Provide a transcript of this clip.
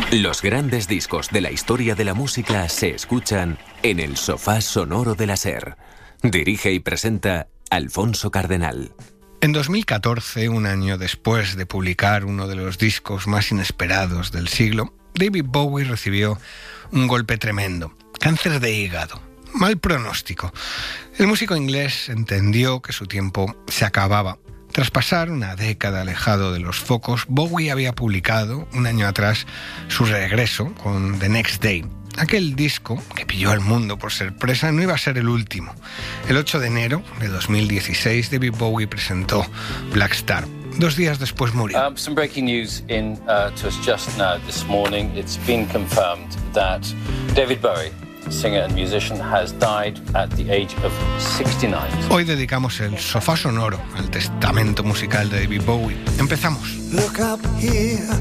Los grandes discos de la historia de la música se escuchan en el sofá sonoro de la SER. Dirige y presenta Alfonso Cardenal. En 2014, un año después de publicar uno de los discos más inesperados del siglo, David Bowie recibió un golpe tremendo: cáncer de hígado. Mal pronóstico. El músico inglés entendió que su tiempo se acababa. Tras pasar una década alejado de los focos, Bowie había publicado, un año atrás, su regreso con The Next Day. Aquel disco, que pilló al mundo por sorpresa, no iba a ser el último. El 8 de enero de 2016, David Bowie presentó Black Star. 2 días después murió. Some breaking news to us just now this morning. It's been confirmed that David Bowie, singer and musician, has died at the age of 69. Hoy dedicamos el sofá sonoro al testamento musical de David Bowie. Empezamos. Look up here,